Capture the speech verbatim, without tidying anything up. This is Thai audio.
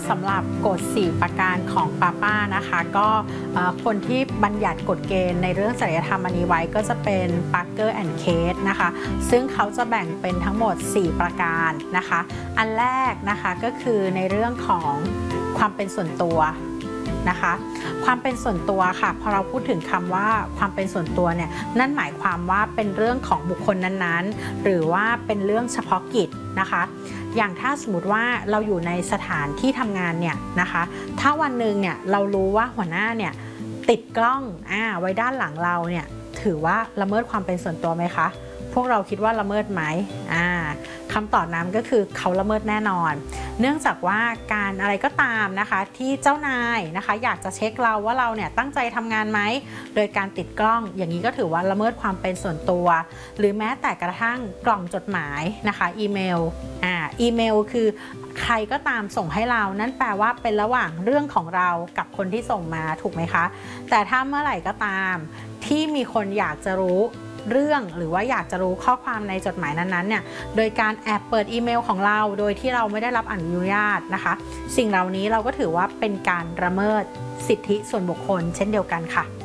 สำหรับกฎสี่ประการของป้าป้านะคะก็คนที่บัญญัติกฎเกณฑ์ในเรื่องจริยธรรมอันนี้ไว้ก็จะเป็น Parker and Case นะคะซึ่งเขาจะแบ่งเป็นทั้งหมดสี่ประการนะคะอันแรกนะคะก็คือในเรื่องของความเป็นส่วนตัวนะคะความเป็นส่วนตัวค่ะพอเราพูดถึงคำว่าความเป็นส่วนตัวเนี่ยนั่นหมายความว่าเป็นเรื่องของบุคคลนั้นๆหรือว่าเป็นเรื่องเฉพาะกิจนะคะอย่างถ้าสมมติว่าเราอยู่ในสถานที่ทำงานเนี่ยนะคะถ้าวันหนึ่งเนี่ยเรารู้ว่าหัวหน้าเนี่ยติดกล้องอ่าไว้ด้านหลังเราเนี่ยถือว่าละเมิดความเป็นส่วนตัวไหมคะพวกเราคิดว่าละเมิดไหมอ่าคำตอบนั้นก็คือเขาละเมิดแน่นอนเนื่องจากว่าการอะไรก็ตามนะคะที่เจ้านายนะคะอยากจะเช็คเราว่าเราเนี่ยตั้งใจทำงานไหมโดยการติดกล้องอย่างนี้ก็ถือว่าละเมิดความเป็นส่วนตัวหรือแม้แต่กระทั่งกล่องจดหมายนะคะอีเมลอ่าอีเมลคือใครก็ตามส่งให้เรานั่นแปลว่าเป็นระหว่างเรื่องของเรากับคนที่ส่งมาถูกไหมคะแต่ถ้าเมื่อไหร่ก็ตามที่มีคนอยากจะรู้เรื่องหรือว่าอยากจะรู้ข้อความในจดหมายนั้นๆเนี่ยโดยการแอบเปิดอีเมลของเราโดยที่เราไม่ได้รับอนุญาตนะคะสิ่งเหล่านี้เราก็ถือว่าเป็นการละเมิดสิทธิส่วนบุคคลเช่นเดียวกันค่ะ